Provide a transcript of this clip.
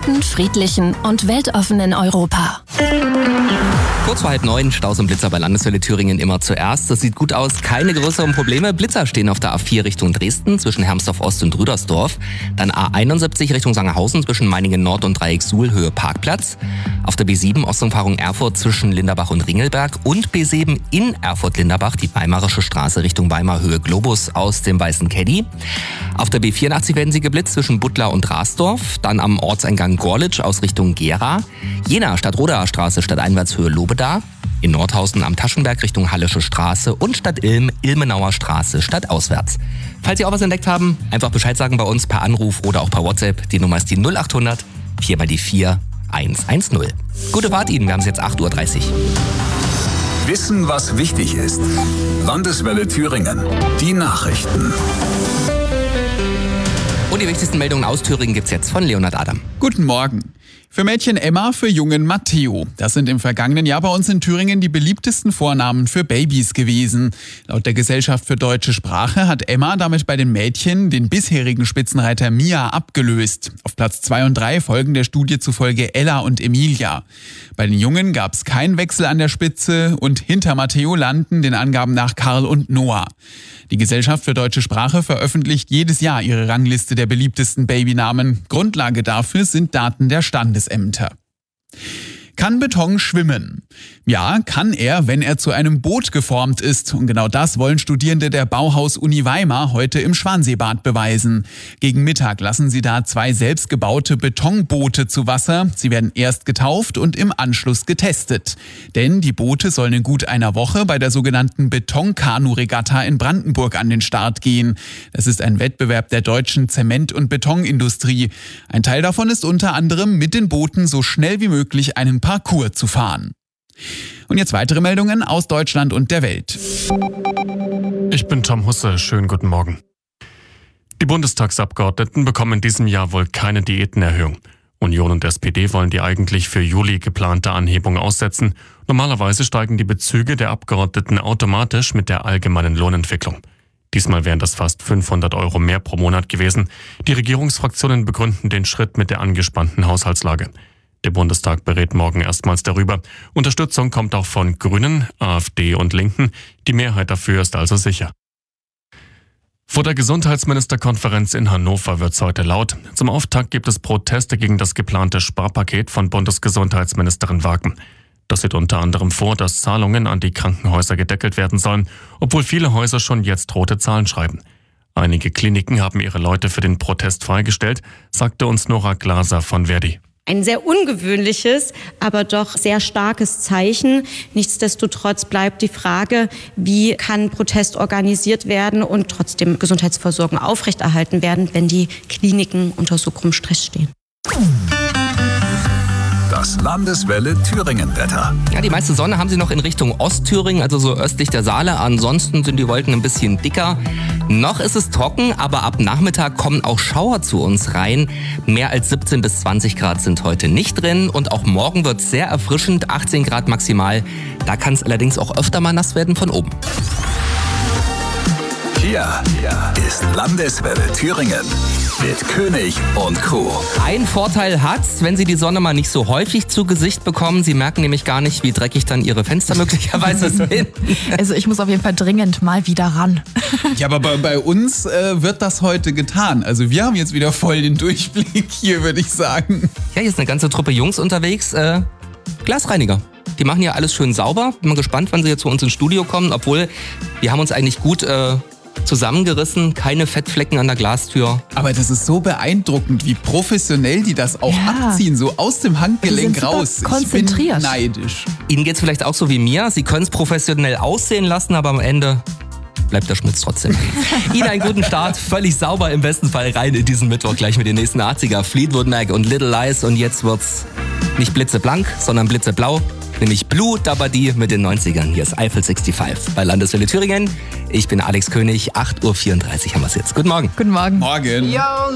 guten, friedlichen und weltoffenen Europa. Kurz vor 8:30, Staus und Blitzer bei Landeswelle Thüringen immer zuerst. Das sieht gut aus, keine größeren Probleme. Blitzer stehen auf der A4 Richtung Dresden zwischen Hermsdorf Ost und Rüdersdorf. Dann A71 Richtung Sangerhausen zwischen Meiningen Nord und Dreiecksuhl Höhe Parkplatz. Auf der B7 Ostumfahrung Erfurt zwischen Linderbach und Ringelberg und B7 in Erfurt-Linderbach die Weimarische Straße Richtung Weimar Höhe Globus aus dem Weißen Caddy. Auf der B84 werden sie geblitzt zwischen Butler und Rasdorf. Dann am Ortseingang Gorlitz aus Richtung Gera. Jena Stadtrodaer Straße stadteinwärts Höhe Lobeda. In Nordhausen am Taschenberg Richtung Hallische Straße und Stadt Ilm, Ilmenauer Straße stadtauswärts. Falls Sie auch was entdeckt haben, einfach Bescheid sagen bei uns per Anruf oder auch per WhatsApp. Die Nummer ist die 0800 4x4 110. Gute Fahrt Ihnen, wir haben es jetzt 8:30 Uhr. Wissen, was wichtig ist. Landeswelle Thüringen. Die Nachrichten. Und die wichtigsten Meldungen aus Thüringen gibt's jetzt von Leonhard Adam. Guten Morgen. Für Mädchen Emma, für Jungen Matteo. Das sind im vergangenen Jahr bei uns in Thüringen die beliebtesten Vornamen für Babys gewesen. Laut der Gesellschaft für deutsche Sprache hat Emma damit bei den Mädchen den bisherigen Spitzenreiter Mia abgelöst. Auf Platz 2 und 3 folgen der Studie zufolge Ella und Emilia. Bei den Jungen gab es keinen Wechsel an der Spitze und hinter Matteo landen den Angaben nach Karl und Noah. Die Gesellschaft für deutsche Sprache veröffentlicht jedes Jahr ihre Rangliste der beliebtesten Babynamen. Grundlage dafür sind Daten der Standesämter. Kann Beton schwimmen? Ja, kann er, wenn er zu einem Boot geformt ist. Und genau das wollen Studierende der Bauhaus-Uni Weimar heute im Schwanseebad beweisen. Gegen Mittag lassen sie da 2 selbstgebaute Betonboote zu Wasser. Sie werden erst getauft und im Anschluss getestet. Denn die Boote sollen in gut einer Woche bei der sogenannten Betonkanu-Regatta in Brandenburg an den Start gehen. Das ist ein Wettbewerb der deutschen Zement- und Betonindustrie. Ein Teil davon ist unter anderem, mit den Booten so schnell wie möglich einen Parcours zu fahren. Und jetzt weitere Meldungen aus Deutschland und der Welt. Ich bin Tom Husse, schönen guten Morgen. Die Bundestagsabgeordneten bekommen in diesem Jahr wohl keine Diätenerhöhung. Union und SPD wollen die eigentlich für Juli geplante Anhebung aussetzen. Normalerweise steigen die Bezüge der Abgeordneten automatisch mit der allgemeinen Lohnentwicklung. Diesmal wären das fast 500 € mehr pro Monat gewesen. Die Regierungsfraktionen begründen den Schritt mit der angespannten Haushaltslage. Der Bundestag berät morgen erstmals darüber. Unterstützung kommt auch von Grünen, AfD und Linken. Die Mehrheit dafür ist also sicher. Vor der Gesundheitsministerkonferenz in Hannover wird's heute laut. Zum Auftakt gibt es Proteste gegen das geplante Sparpaket von Bundesgesundheitsministerin Wagen. Das sieht unter anderem vor, dass Zahlungen an die Krankenhäuser gedeckelt werden sollen, obwohl viele Häuser schon jetzt rote Zahlen schreiben. Einige Kliniken haben ihre Leute für den Protest freigestellt, sagte uns Nora Glaser von Verdi. Ein sehr ungewöhnliches, aber doch sehr starkes Zeichen. Nichtsdestotrotz bleibt die Frage, wie kann Protest organisiert werden und trotzdem Gesundheitsversorgung aufrechterhalten werden, wenn die Kliniken unter so großem Stress stehen. Das Landeswelle Thüringen-Wetter. Ja, die meiste Sonne haben sie noch in Richtung Ostthüringen, also so östlich der Saale. Ansonsten sind die Wolken ein bisschen dicker. Noch ist es trocken, aber ab Nachmittag kommen auch Schauer zu uns rein. Mehr als 17 bis 20 Grad sind heute nicht drin. Und auch morgen wird es sehr erfrischend, 18 Grad maximal. Da kann es allerdings auch öfter mal nass werden von oben. Hier ist Landeswelle Thüringen mit König und Co. Ein Vorteil hat's, wenn Sie die Sonne mal nicht so häufig zu Gesicht bekommen. Sie merken nämlich gar nicht, wie dreckig dann Ihre Fenster möglicherweise sind. Also ich muss auf jeden Fall dringend mal wieder ran. Ja, aber bei uns wird das heute getan. Also wir haben jetzt wieder voll den Durchblick hier, würde ich sagen. Ja, hier ist eine ganze Truppe Jungs unterwegs. Glasreiniger. Die machen ja alles schön sauber. Bin mal gespannt, wann sie jetzt zu uns ins Studio kommen. Obwohl, wir haben uns eigentlich gut zusammengerissen, keine Fettflecken an der Glastür. Aber das ist so beeindruckend, wie professionell die das auch abziehen, so aus dem Handgelenk raus. Konzentriert. Ich bin neidisch. Ihnen geht's vielleicht auch so wie mir. Sie können es professionell aussehen lassen, aber am Ende bleibt der Schmutz trotzdem. Ihnen einen guten Start, völlig sauber im besten Fall rein in diesen Mittwoch gleich mit den nächsten 80er. Fleetwood Mac und Little Lies und jetzt wird's nicht blitzeblank, sondern blitzeblau. Nämlich Blue Dabadi mit den 90ern. Hier ist Eiffel 65 bei Landeswelle Thüringen. Ich bin Alex König, 8:34 Uhr haben wir es jetzt. Guten Morgen. Guten Morgen. Morgen. Yo,